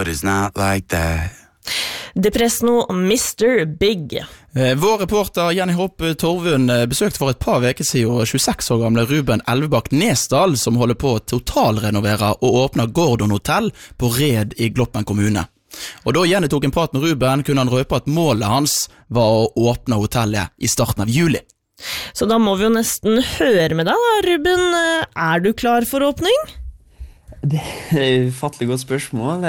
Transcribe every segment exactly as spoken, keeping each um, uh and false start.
but it's not like that. Depresno mister Big. Vår reporter Jenny Hopp Torvund besøkte for et par veker siden tjueseks år gamle Ruben Elvebakk Nesdal, som holder på å totalrenovere og åpner Gordon Hotel på Red i Gloppen kommune. Og da Jenny tok en prat med Ruben, kunne han røpe at målet hans var å åpne hotellet i starten av juli. Så da må vi jo nesten høre med deg da, Ruben. Er du klar for åpning? Det er et fattelig godt spørsmål.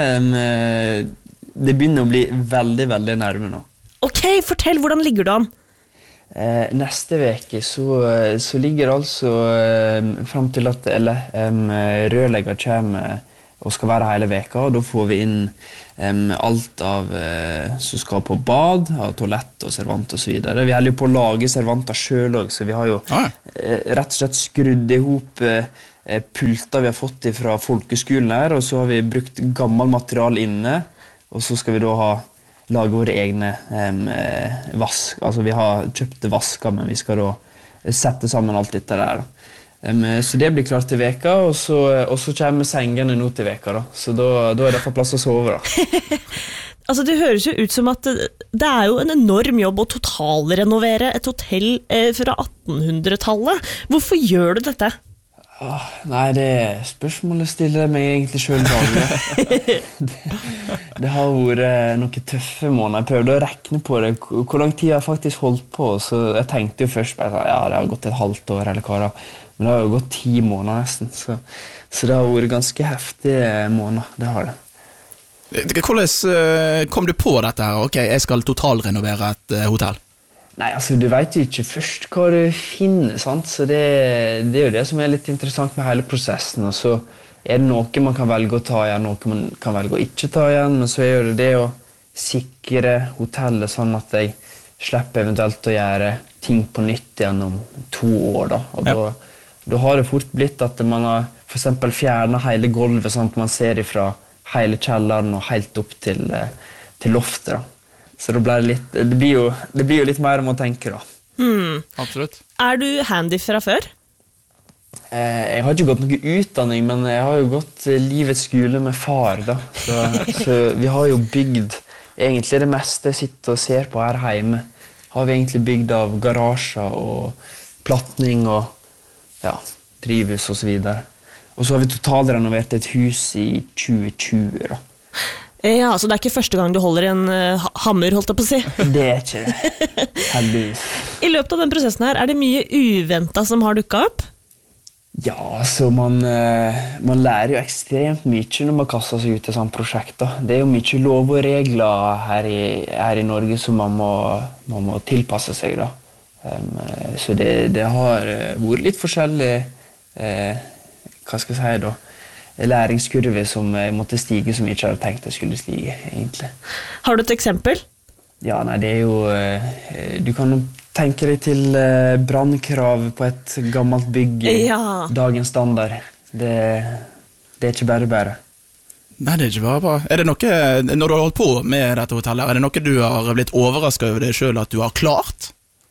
Det begynner å bli veldig, veldig nærme nå. Ok, fortell, hvordan ligger du an? Eh, neste veke så, så ligger det altså eh, frem til at eller, eh, rørlegger kommer og skal være hele veka, og da får vi inn eh, alt av eh, som skal på bad, av toalett og servant og så videre. Vi holder jo på å lage servanter selv også, så vi har jo eh, rett og slett skrudd ihop eh, pulter vi har fått fra folkeskolen her, og så har vi brukt gammel material inne, og så skal vi da ha lage våre egne eh, vask. Altså vi har kjøpt vasker, men vi skal da sette sammen alt dette der. Um, så det blir klart til veka, og så, og så kommer sengene nå til veka. Da. Så da, da er det for plass å sove. Da. Altså det høres jo ut som at det er jo en enorm jobb å totalrenovere et hotell eh, fra attenhundretallet. Hvorfor gjør du dette? Ah, nei, det spørsmålet stiller jeg meg egentlig selv daglig. det, det har vært noen tøffe måneder. Jeg prøvde å rekne på det, hvor lang tid jeg har faktisk holdt på. Så jeg tenkte jo først bare, ja, det har gått et halvt år eller hva da. Men det har jo gått ti måneder nesten. Så, så det har vært ganske heftige måneder, det har det. Hvordan kom du på dette her? Ok, jeg skal totalrenovere et hotell. Nei, altså du vet jo ikke først hva du finner, sant? Så det, det er jo det som er litt interessant med hele prosessen. Og så er det noe man kan velge å ta igjen, noe man kan velge å ikke ta igjen, men så er det det å sikre hotellet sånn at jeg slipper eventuelt å gjøre ting på nytt gjennom to år. Da. Og ja. da, da har det fort blitt at man har for eksempel fjernet hele gulvet, sånn at man ser ifra hele kjelleren og helt opp til, til loftet. Da. Så det blir, litt, det, blir jo, det blir jo litt mer om å tenke da. Hmm. Absolutt. Er du handy fra før? Eh, jeg har ikke gått noe utdanning, men jeg har jo gått livets skole med far da. Så, så vi har jo bygd egentlig det meste jeg sitter og ser på her hjemme. Har vi egentlig bygd av garasjer og platning og ja, drivhus og så videre. Og så har vi totalrenovert et hus i tjue tjue da. Ja, så det er ikke første gang du holder en uh, hammer, holdt jeg på å si. Det er ikke det. Heldigvis. I løpet av den prosessen her, er det mye uventet som har dukket opp? Ja, så man, uh, man lærer jo ekstremt mye når man kasser seg ut i sånne prosjekter. Det er jo mye lov og regler her i, her i Norge som man må, man må tilpasse seg da. Um, så det, det har vært litt forskjellig, uh, hva skal jeg si da, læringskurve som jeg måtte stige som jeg ikke hadde tenkt jeg skulle stige, egentlig. Har du et eksempel? Ja, nei, det er jo... Du kan tenke deg til brannkrav på et gammelt bygg i ja. dagens standard. Det, det er ikke bare bare. Nei, det er ikke bare bare. Er det noe, når du har holdt på med dette hotellet, er det noe du har blitt overrasket over det selv at du har klart?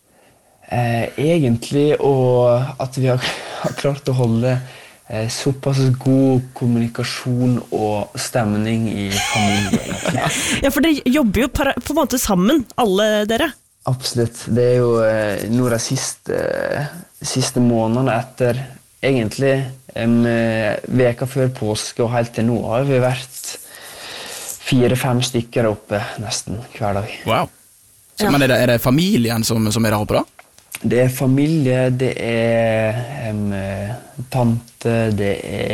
Eh, egentlig, og at vi har, har klart å holde såpass god kommunikasjon og stemning i familien. Ja, for dere jobber jo på en måte sammen, alle dere. Absolutt. Det er jo eh, noen av de siste, siste månedene etter, egentlig, en veka før påske og helt til nå har vi vært fire-fem stykker oppe nesten hver dag. Wow. Så, Ja. Men er det, er det familien som, som er der oppe da? Det er familie, det er um, tante, det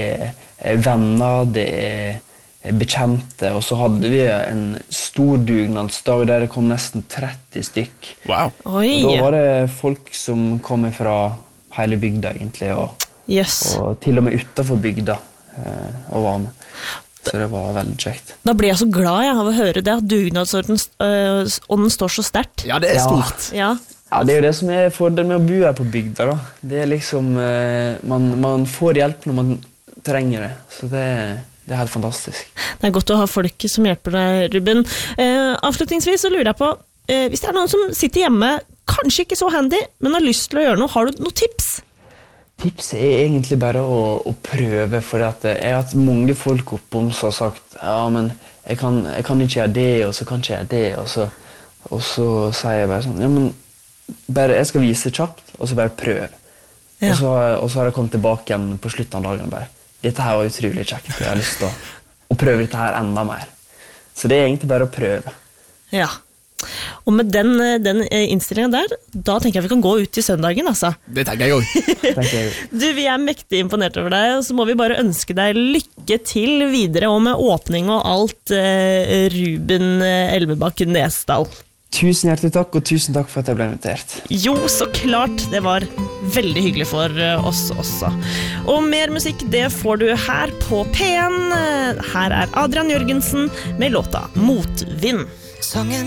er venner, det er bekjente, og så hadde vi en stor dugnadsdag der det kom nesten tretti stykk. Wow. Oi. Og da var det folk som kom fra hele bygda egentlig, og, Yes. og til og med utenfor bygda uh, og var med. Så det var veldig kjekt. Da blir jeg så glad jeg, av å høre det, at dugnadsånden øh, står så sterkt. Ja, det er Ja. stort. Ja. Ja, det er jo det som er fordelen med å bo her på bygda da. Det er liksom, eh, man, man får hjelp når man trenger det, så det, det er helt fantastisk. Det er godt å ha folk som hjelper deg, Ruben. Eh, avslutningsvis så lurer jeg på, eh, hvis det er noen som sitter hjemme, kanskje ikke så handy, men har lyst til å gjøre noe, har du noen tips? Tipset er egentlig bare å, å prøve, for at jeg har hatt mange folk oppom som har sagt ja, men jeg kan, jeg kan ikke gjøre det, og så kan ikke gjøre det, og så, og så sier jeg bare sånn, ja, men bare, jeg skal vise kjapt, og så bare prøv. Ja. Og, så, og så har jeg kommet tilbake igjen på slutten av dagen og bare, dette her var utrolig kjekt, jeg har lyst til å, å prøve dette her enda mer. Så det er egentlig bare å prøve. Ja. Og med den, den innstillingen der, da tenker jeg vi kan gå ut til søndagen, altså. Det tenker jeg også. Du, vi er mektig imponert over deg, og så må vi bare ønske deg lykke til videre og med åpning og alt, eh, Ruben Elvebakk Nesdal. Tusen hjertelig takk, og tusen takk for at jeg ble invitert. Jo, så klart, det var veldig hyggelig for oss også. Og mer musikk, det får du her på P en. Her er Adrian Jørgensen med låta Motvind. Sangen